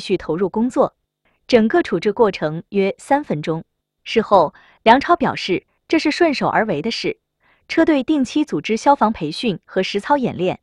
续投入工作。整个处置过程约3分钟。事后，梁超表示，这是顺手而为的事。车队定期组织消防培训和实操演练。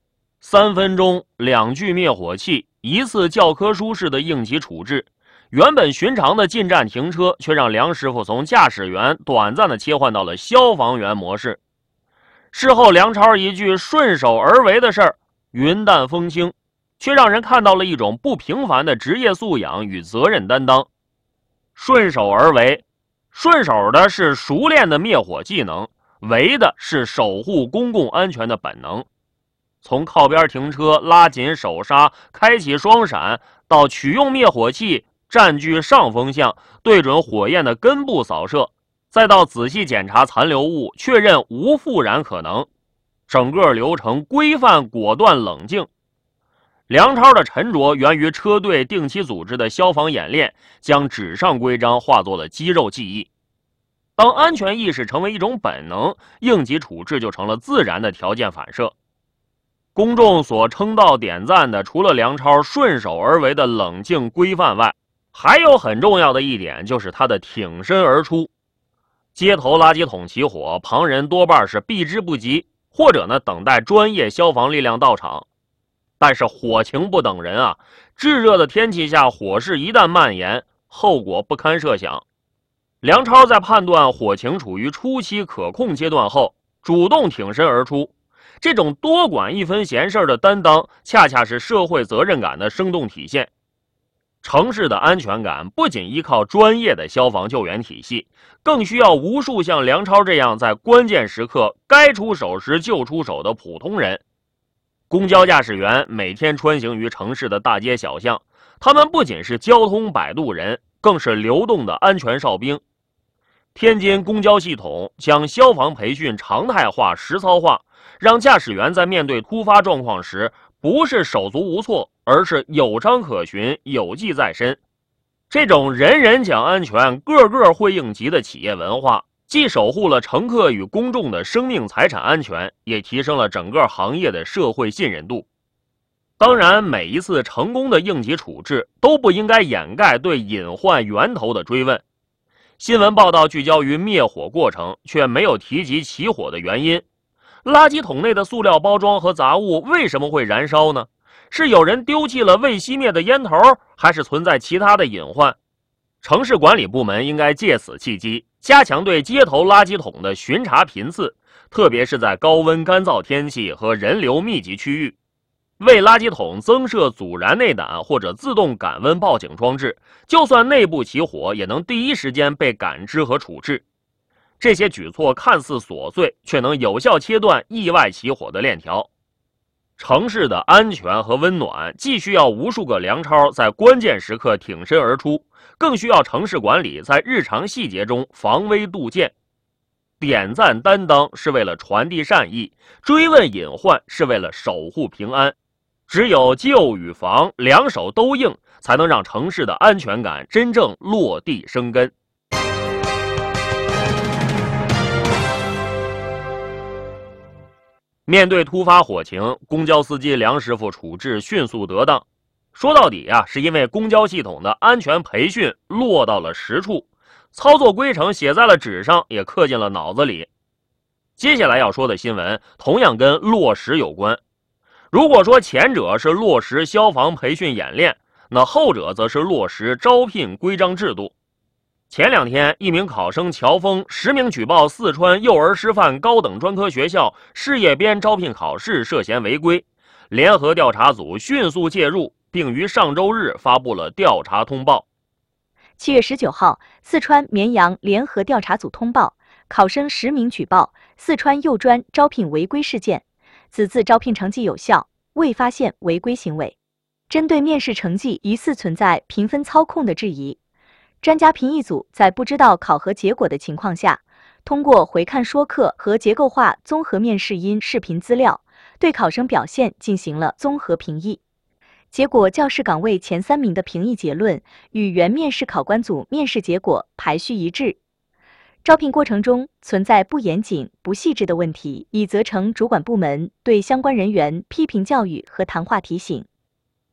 3分钟2具灭火器，一次教科书式的应急处置。原本寻常的进站停车，却让梁师傅从驾驶员短暂的切换到了消防员模式。事后，梁超一句顺手而为的事儿，云淡风轻，却让人看到了一种不平凡的职业素养与责任担当。顺手而为，顺手的是熟练的灭火技能，为的是守护公共安全的本能。从靠边停车、拉紧手刹、开启双闪，到取用灭火器占据上风向，对准火焰的根部扫射，再到仔细检查残留物，确认无复燃可能，整个流程规范、果断、冷静。梁超的沉着源于车队定期组织的消防演练，将纸上规章化作了肌肉记忆。当安全意识成为一种本能，应急处置就成了自然的条件反射。公众所称道点赞的，除了梁超顺手而为的冷静规范外，还有很重要的一点，就是他的挺身而出。街头垃圾桶起火，旁人多半是避之不及，或者等待专业消防力量到场。但是火情不等人啊，炙热的天气下，火势一旦蔓延，后果不堪设想。梁超在判断火情处于初期可控阶段后，主动挺身而出。这种多管一分闲事的担当，恰恰是社会责任感的生动体现。城市的安全感不仅依靠专业的消防救援体系，更需要无数像梁超这样在关键时刻该出手时就出手的普通人。公交驾驶员每天穿行于城市的大街小巷，他们不仅是交通摆渡人，更是流动的安全哨兵。天津公交系统将消防培训常态化、实操化，让驾驶员在面对突发状况时，不是手足无措，而是有章可循、有记在身。这种人人讲安全、个个会应急的企业文化，既守护了乘客与公众的生命财产安全，也提升了整个行业的社会信任度。当然，每一次成功的应急处置都不应该掩盖对隐患源头的追问。新闻报道聚焦于灭火过程，却没有提及起火的原因。垃圾桶内的塑料包装和杂物为什么会燃烧呢？是有人丢弃了未熄灭的烟头，还是存在其他的隐患？城市管理部门应该借此契机，加强对街头垃圾桶的巡查频次，特别是在高温干燥天气和人流密集区域，为垃圾桶增设阻燃内胆或者自动感温报警装置，就算内部起火，也能第一时间被感知和处置。这些举措看似琐碎，却能有效切断意外起火的链条。城市的安全和温暖，既需要无数个梁超在关键时刻挺身而出，更需要城市管理在日常细节中防微杜渐。点赞担当是为了传递善意，追问隐患是为了守护平安。只有救与防两手都硬，才能让城市的安全感真正落地生根。面对突发火情，公交司机梁师傅处置迅速得当。说到底是因为公交系统的安全培训落到了实处，操作规程写在了纸上，也刻进了脑子里。接下来要说的新闻同样跟落实有关。如果说前者是落实消防培训演练，那后者则是落实招聘规章制度。前2天，一名考生乔峰实名举报四川幼儿师范高等专科学校事业编招聘考试涉嫌违规，联合调查组迅速介入，并于上周日发布了调查通报。 7月19号，四川绵阳联合调查组通报，考生实名举报四川幼专招聘违规事件，此次招聘成绩有效，未发现违规行为。针对面试成绩疑似存在评分操控的质疑，专家评议组在不知道考核结果的情况下，通过回看说课和结构化综合面试音视频资料，对考生表现进行了综合评议。结果，教师岗位前3名的评议结论与原面试考官组面试结果排序一致。招聘过程中存在不严谨、不细致的问题，已责成主管部门对相关人员批评教育和谈话提醒。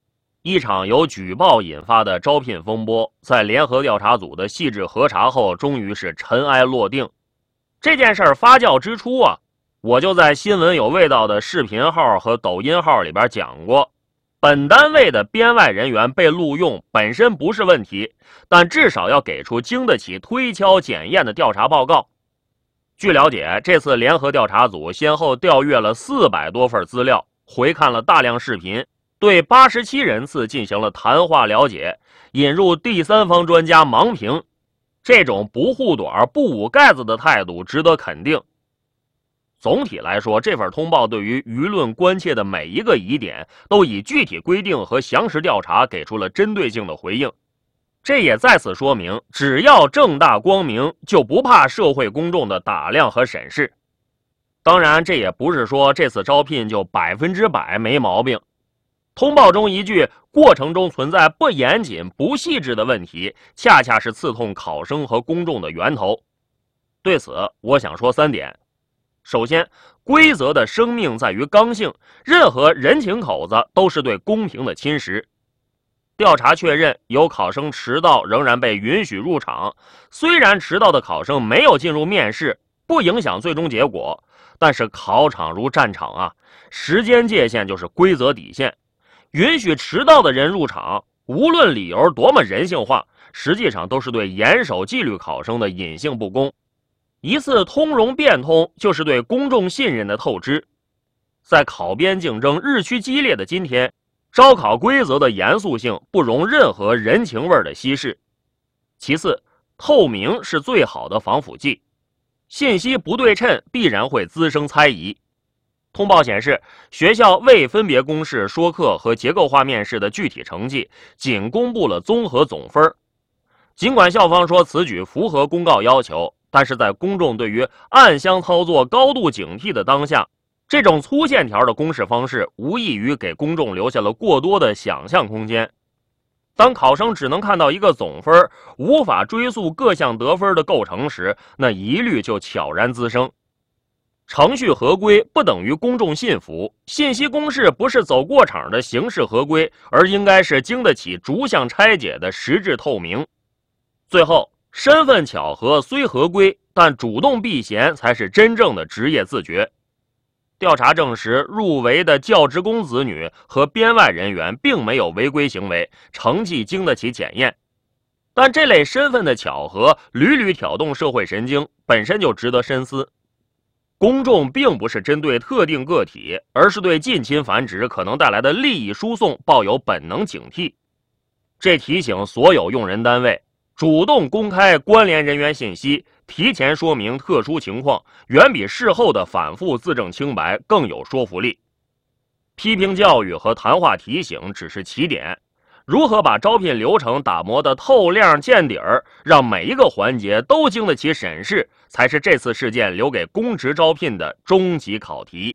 一场由举报引发的招聘风波，在联合调查组的细致核查后，终于是尘埃落定。这件事发酵之初啊，我就在新闻有味道的视频号和抖音号里边讲过，本单位的编外人员被录用本身不是问题，但至少要给出经得起推敲检验的调查报告。据了解，这次联合调查组先后调阅了400多份资料，回看了大量视频，对87人次进行了谈话了解，引入第三方专家盲评。这种不护短不捂盖子的态度值得肯定。总体来说，这份通报对于舆论关切的每一个疑点都以具体规定和详实调查给出了针对性的回应。这也再次说明，只要正大光明，就不怕社会公众的打量和审视。当然，这也不是说这次招聘就100%没毛病。通报中一句过程中存在不严谨、不细致的问题，恰恰是刺痛考生和公众的源头。对此，我想说3点。首先，规则的生命在于刚性，任何人情口子都是对公平的侵蚀。调查确认有考生迟到仍然被允许入场，虽然迟到的考生没有进入面试，不影响最终结果，但是考场如战场啊，时间界限就是规则底线。允许迟到的人入场，无论理由多么人性化，实际上都是对严守纪律考生的隐性不公。一次通融变通，就是对公众信任的透支。在考编竞争日趋激烈的今天，招考规则的严肃性不容任何人情味的稀释。其次，透明是最好的防腐剂，信息不对称必然会滋生猜疑。通报显示，学校未分别公示说课和结构化面试的具体成绩，仅公布了综合总分。尽管校方说此举符合公告要求，但是在公众对于暗箱操作高度警惕的当下，这种粗线条的公示方式无异于给公众留下了过多的想象空间。当考生只能看到一个总分，无法追溯各项得分的构成时，那疑虑就悄然滋生。程序合规不等于公众信服，信息公示不是走过场的形式合规，而应该是经得起逐项拆解的实质透明。最后，身份巧合虽合规，但主动避嫌才是真正的职业自觉。调查证实，入围的教职工子女和编外人员并没有违规行为，成绩经得起检验。但这类身份的巧合屡屡挑动社会神经，本身就值得深思。公众并不是针对特定个体，而是对近亲繁殖可能带来的利益输送抱有本能警惕。这提醒所有用人单位，主动公开关联人员信息，提前说明特殊情况，远比事后的反复自证清白更有说服力。批评教育和谈话提醒只是起点，如何把招聘流程打磨得透亮见底儿，让每一个环节都经得起审视，才是这次事件留给公职招聘的终极考题。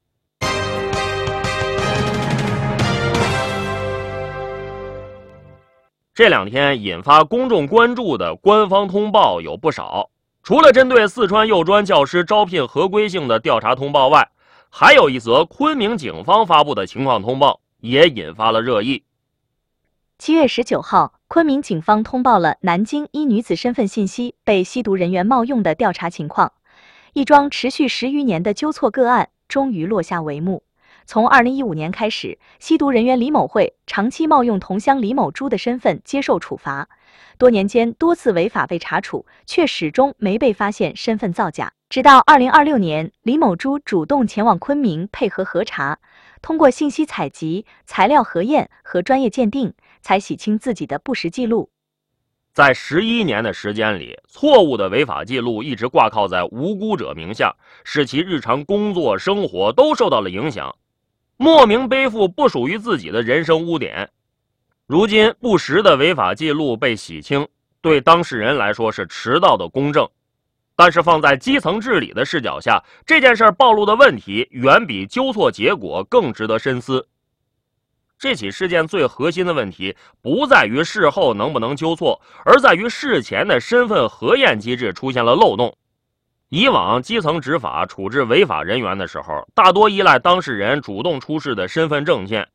这2天引发公众关注的官方通报有不少，除了针对四川幼专教师招聘合规性的调查通报外，还有一则昆明警方发布的情况通报也引发了热议。 7月19号，昆明警方通报了南京一女子身份信息被吸毒人员冒用的调查情况，一桩持续10余年的纠错个案终于落下帷幕。从2015年开始，吸毒人员李某慧长期冒用同乡李某珠的身份接受处罚，多年间多次违法被查处，却始终没被发现身份造假。直到2026年，李某珠主动前往昆明配合核查，通过信息采集、材料核验和专业鉴定，才洗清自己的不实记录。 在11年的时间里，错误的违法记录一直挂靠在无辜者名下，使其日常工作生活都受到了影响，莫名背负不属于自己的人生污点。如今不实的违法记录被洗清，对当事人来说是迟到的公正，但是放在基层治理的视角下，这件事暴露的问题远比纠错结果更值得深思。这起事件最核心的问题不在于事后能不能纠错，而在于事前的身份核验机制出现了漏洞。以往基层执法处置违法人员的时候，大多依赖当事人主动出示的身份证件，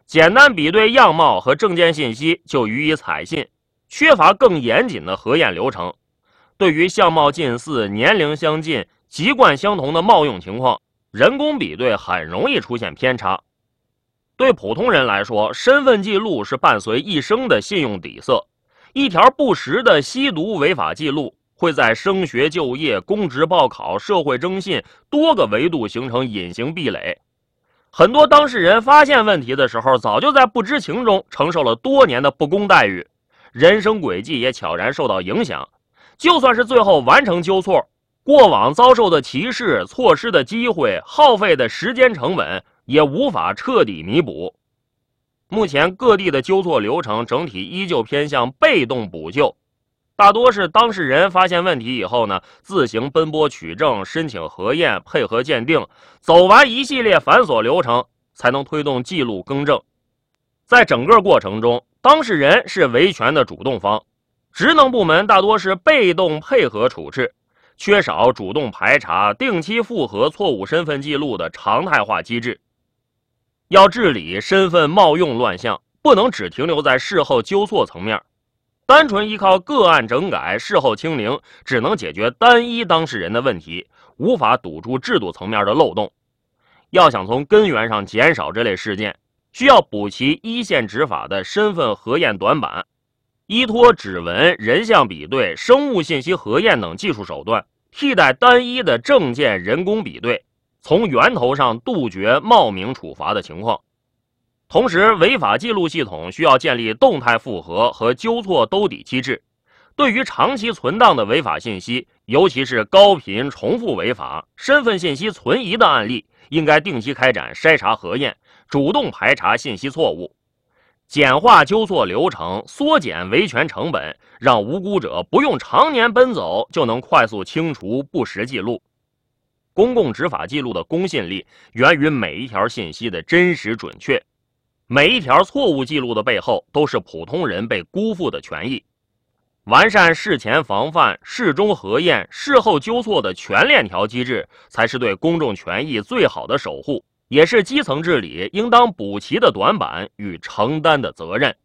简单比对样貌和证件信息就予以采信，缺乏更严谨的核验流程。对于相貌近似、年龄相近、籍贯相同的冒用情况，人工比对很容易出现偏差。对普通人来说，身份记录是伴随一生的信用底色，一条不实的吸毒违法记录会在升学就业、公职报考、社会征信多个维度形成隐形壁垒。很多当事人发现问题的时候，早就在不知情中承受了多年的不公待遇，人生轨迹也悄然受到影响。就算是最后完成纠错，过往遭受的歧视、错失的机会、耗费的时间成本也无法彻底弥补。目前各地的纠错流程整体依旧偏向被动补救，大多是当事人发现问题以后呢，自行奔波取证、申请核验、配合鉴定，走完一系列繁琐流程，才能推动记录更正。在整个过程中，当事人是维权的主动方，职能部门大多是被动配合处置，缺少主动排查、定期复核错误身份记录的常态化机制。要治理身份冒用乱象，不能只停留在事后纠错层面，单纯依靠个案整改、事后清零，只能解决单一当事人的问题，无法堵住制度层面的漏洞。要想从根源上减少这类事件，需要补齐一线执法的身份核验短板，依托指纹、人像比对、生物信息核验等技术手段，替代单一的证件人工比对，从源头上杜绝冒名处罚的情况。同时，违法记录系统需要建立动态复核和纠错兜底机制。对于长期存档的违法信息，尤其是高频重复违法、身份信息存疑的案例，应该定期开展筛查核验，主动排查信息错误，简化纠错流程，缩减维权成本，让无辜者不用常年奔走就能快速清除不实记录。公共执法记录的公信力源于每一条信息的真实准确，每一条错误记录的背后都是普通人被辜负的权益。完善事前防范、事中核验、事后纠错的全链条机制，才是对公众权益最好的守护，也是基层治理应当补齐的短板与承担的责任。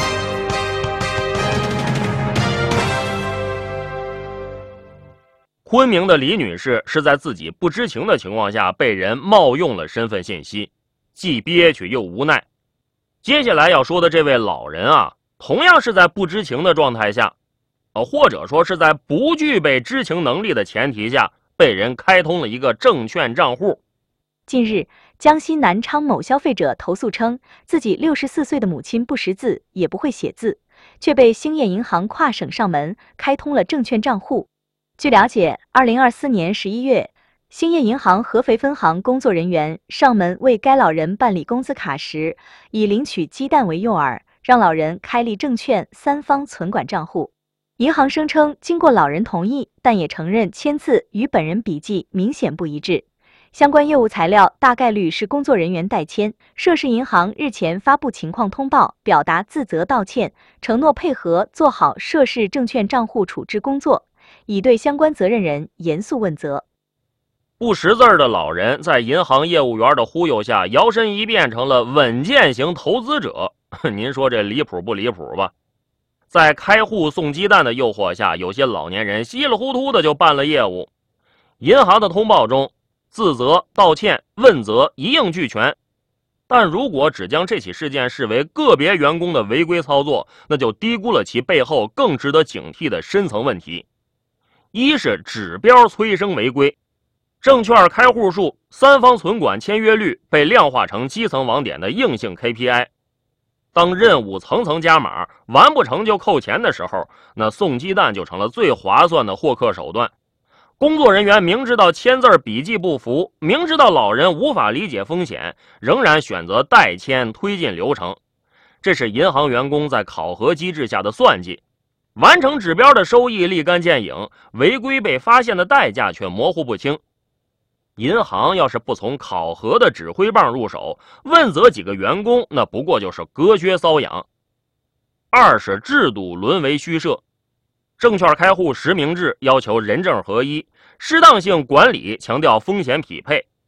昆明的李女士是在自己不知情的情况下被人冒用了身份信息，既憋屈又无奈。接下来要说的这位老人啊，同样是在不知情的状态下，或者说是在不具备知情能力的前提下，被人开通了一个证券账户。 近日，江西南昌某消费者投诉称，自己64岁的母亲不识字，也不会写字，却被兴业银行跨省上门开通了证券账户。据了解，2024年11月，兴业银行合肥分行工作人员上门为该老人办理工资卡时，以领取鸡蛋为诱饵，让老人开立证券三方存管账户。银行声称经过老人同意，但也承认签字与本人笔迹明显不一致。相关业务材料大概率是工作人员代签。涉事银行日前发布情况通报，表达自责道歉，承诺配合做好涉事证券账户处置工作，已对相关责任人严肃问责。 不识字的老人在银行业务员的忽悠下，摇身一变成了稳健型投资者。您说这离谱不离谱吧？在开户送鸡蛋的诱惑下，有些老年人稀里糊涂的就办了业务。银行的通报中，自责、道歉、问责一应俱全。但如果只将这起事件视为个别员工的违规操作，那就低估了其背后更值得警惕的深层问题。一是指标催生违规，证券开户数、三方存管签约率被量化成基层网点的硬性 KPI。当任务层层加码，完不成就扣钱的时候，那送鸡蛋就成了最划算的获客手段。工作人员明知道签字笔迹不符，明知道老人无法理解风险，仍然选择代签推进流程。这是银行员工在考核机制下的算计。完成指标的收益立竿见影，违规被发现的代价却模糊不清。银行要是不从考核的指挥棒入手，问责几个员工，那不过就是隔靴搔痒。二是制度沦为虚设，证券开户实名制要求人证合一，适当性管理强调风险匹配。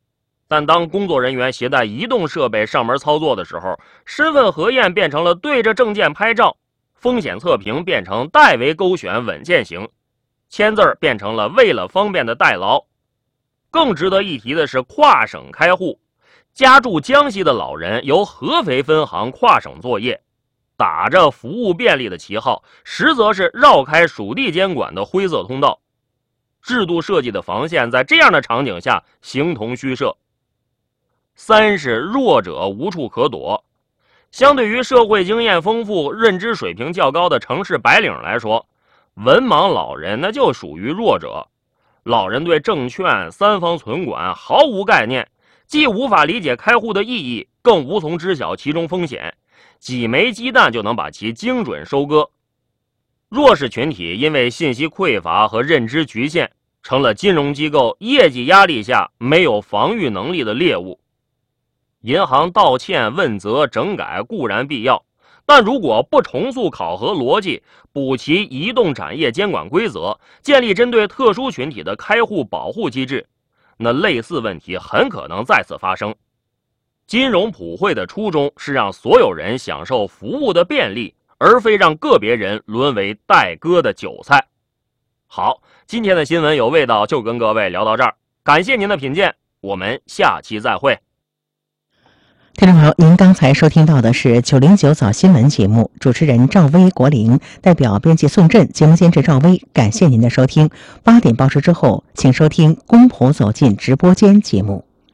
但当工作人员携带移动设备上门操作的时候，身份核验变成了对着证件拍照，风险测评变成代为勾选稳健型，签字变成了为了方便的代劳。更值得一提的是跨省开户，家住江西的老人由合肥分行跨省作业，打着服务便利的旗号，实则是绕开属地监管的灰色通道。制度设计的防线在这样的场景下形同虚设。三是弱者无处可躲。相对于社会经验丰富、认知水平较高的城市白领来说，文盲老人那就属于弱者。老人对证券、三方存管毫无概念，既无法理解开户的意义，更无从知晓其中风险，几枚鸡蛋就能把其精准收割。弱势群体因为信息匮乏和认知局限，成了金融机构业绩压力下没有防御能力的猎物。银行道歉、问责、整改固然必要，但如果不重塑考核逻辑，补齐移动展业监管规则，建立针对特殊群体的开户保护机制，那类似问题很可能再次发生。金融普惠的初衷是让所有人享受服务的便利，而非让个别人沦为待割的韭菜。好，今天的新闻有味道就跟各位聊到这儿，感谢您的品鉴，我们下期再会。 听众朋友，您刚才收听到的是909早新闻节目，主持人赵薇、国林，代表编辑宋振，节目监制赵薇，感谢您的收听。8点报时之后，请收听《公婆走进直播间》节目。